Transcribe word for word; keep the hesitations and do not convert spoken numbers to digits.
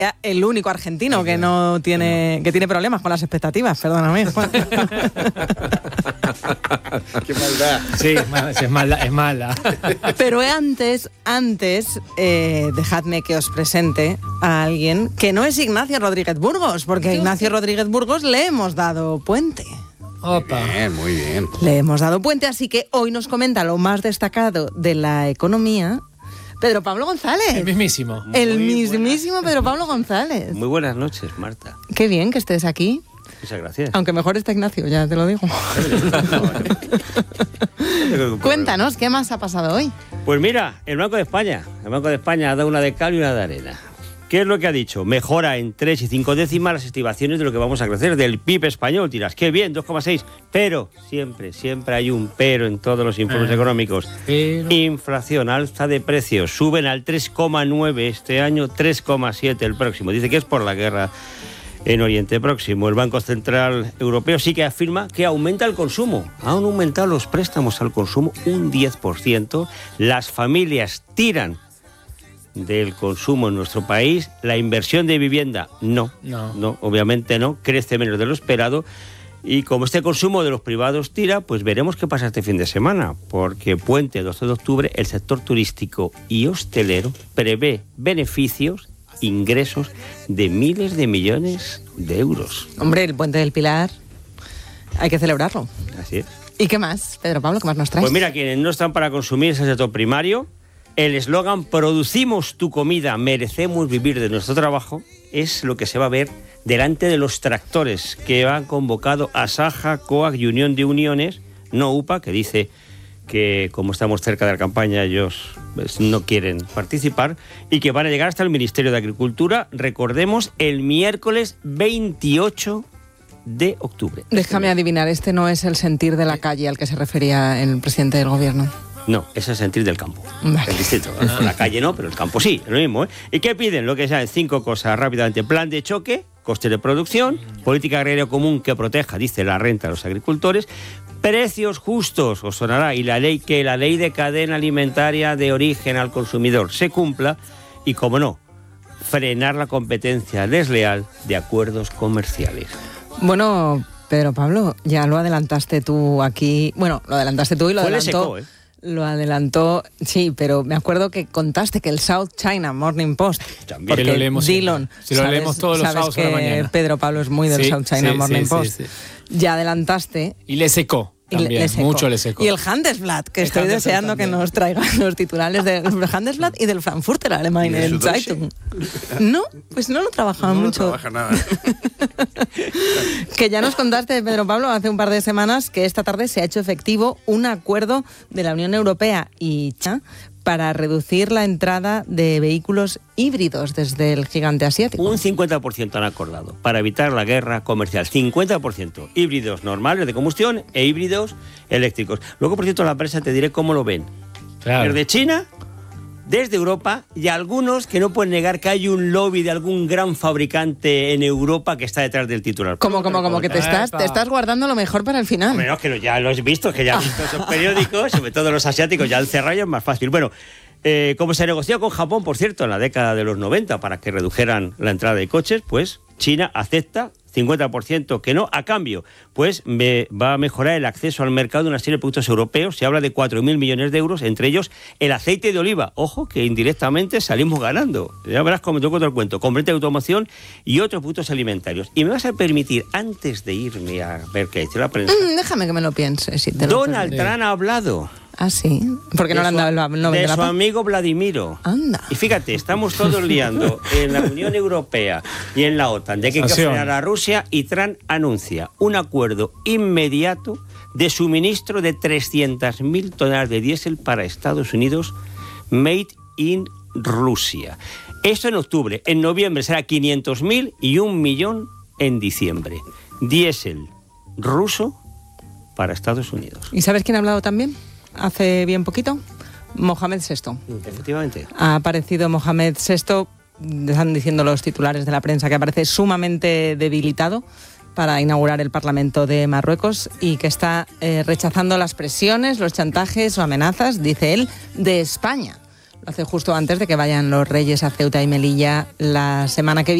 el único argentino que no tiene que tiene problemas con las expectativas, perdóname. Qué maldad. Sí, es mala, es mala, es mala. Pero antes, antes, eh, dejadme que os presente a alguien que no es Ignacio Rodríguez Burgos, porque a Ignacio Rodríguez Burgos le hemos dado puente. Opa. Muy bien, muy bien. Le hemos dado puente, así que hoy nos comenta lo más destacado de la economía Pedro Pablo González. El mismísimo. El muy mismísimo buenas. Pedro Pablo González. Muy buenas noches, Marta. Qué bien que estés aquí. Muchas gracias. Aunque mejor está Ignacio, ya te lo digo. Cuéntanos, ¿qué más ha pasado hoy? Pues mira, el Banco de España. El Banco de España ha dado una de cal y una de arena. ¿Qué es lo que ha dicho? Mejora en tres y cinco décimas las estimaciones de lo que vamos a crecer del P I B español. Dirás, qué bien, dos coma seis. Pero, siempre, siempre hay un pero en todos los informes ah, económicos. Pero... Inflación, alza de precios. Suben al tres coma nueve este año, tres coma siete el próximo. Dice que es por la guerra en Oriente Próximo. El Banco Central Europeo sí que afirma que aumenta el consumo. Han aumentado los préstamos al consumo un diez por ciento. Las familias tiran del consumo en nuestro país. La inversión de vivienda, no, no, no, obviamente no, crece menos de lo esperado. Y como este consumo de los privados tira, pues veremos qué pasa este fin de semana, porque puente doce de octubre, el sector turístico y hostelero prevé beneficios, ingresos de miles de millones de euros. Hombre, el puente del Pilar hay que celebrarlo. Así es. ¿Y qué más, Pedro Pablo? ¿Qué más nos traes? Pues mira, quienes no están para consumir es el sector primario. El eslogan "producimos tu comida, merecemos vivir de nuestro trabajo" es lo que se va a ver delante de los tractores que han convocado a Saja, COAG y Unión de Uniones, no U P A, que dice que como estamos cerca de la campaña ellos pues, no quieren participar, y que van a llegar hasta el Ministerio de Agricultura, recordemos, el miércoles veintiocho de octubre. Déjame adivinar, este no es el sentir de la calle al que se refería el presidente del gobierno. No, es el sentir del campo. Vale. Es distinto. La calle no, pero el campo sí, es lo mismo, ¿eh? ¿Y qué piden? Lo que sean cinco cosas rápidamente. Plan de choque, coste de producción, política agraria común que proteja, dice, la renta de los agricultores, precios justos, os sonará, y la ley que la ley de cadena alimentaria de origen al consumidor se cumpla, y, como no, frenar la competencia desleal de acuerdos comerciales. Bueno, Pedro Pablo, ya lo adelantaste tú aquí. Bueno, lo adelantaste tú y lo Fue adelantó. secó, ¿eh? Lo adelantó, sí, pero me acuerdo que contaste que el South China Morning Post, También. porque lo leemos Dillon, si lo leemos todos los sábados a la mañana. Pedro Pablo es muy del sí, South China sí, Morning sí, Post. sí, sí. Ya adelantaste. Y le secó. También, le secó. mucho le secó. Y el Handelsblatt, que el estoy Handelsblatt deseando también. que nos traigan los titulares del Handelsblatt y del Frankfurter Allgemeine Zeitung. No, pues no lo trabajaba no mucho. No trabaja nada. Que ya nos contaste, Pedro Pablo, hace un par de semanas que esta tarde se ha hecho efectivo un acuerdo de la Unión Europea y China para reducir la entrada de vehículos híbridos desde el gigante asiático. Un cincuenta por ciento han acordado para evitar la guerra comercial. cincuenta por ciento híbridos normales de combustión e híbridos eléctricos. Luego, por cierto, la prensa te diré cómo lo ven. Claro. Desde China, desde Europa, y algunos que no pueden negar que hay un lobby de algún gran fabricante en Europa que está detrás del titular. Como, como, como que te estás, te estás guardando lo mejor para el final. Menos que ya lo has visto, que ya has visto esos periódicos, sobre todo los asiáticos, ya han cerrado y es más fácil. Bueno, eh, como se negoció con Japón, por cierto, en la década de los noventa para que redujeran la entrada de coches, pues China acepta cincuenta por ciento que no, a cambio, pues me, va a mejorar el acceso al mercado de una serie de productos europeos. Se habla de cuatro mil millones de euros, entre ellos el aceite de oliva. Ojo, que indirectamente salimos ganando. Ya verás cómo te cuento el cuento. Componente de automoción y otros productos alimentarios. Y me vas a permitir, antes de irme a ver qué dice la prensa... Mm, déjame que me lo piense. Si te lo Donald Trump ha hablado... Ah, sí. Porque no le han dado el Nobel de de la su Paz. amigo Vladimiro. Anda. Y fíjate, estamos todos liando en la Unión Europea y en la OTAN de que hay que frenar a Rusia, y Trump anuncia un acuerdo inmediato de suministro de trescientas mil toneladas de diésel para Estados Unidos, made in Rusia. Esto en octubre. En noviembre será quinientos mil y un millón en diciembre. Diésel ruso para Estados Unidos. ¿Y sabes quién ha hablado también? Hace bien poquito. Mohamed sexto. Efectivamente. Ha aparecido Mohamed sexto, están diciendo los titulares de la prensa, que aparece sumamente debilitado para inaugurar el Parlamento de Marruecos y que está eh, rechazando las presiones, los chantajes o amenazas, dice él, de España. Lo hace justo antes de que vayan los Reyes a Ceuta y Melilla la semana que viene.